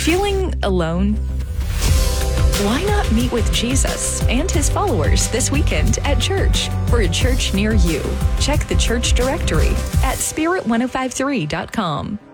Feeling alone? Why not meet with Jesus and his followers this weekend at church? For a church near you, check the church directory at spirit1053.com.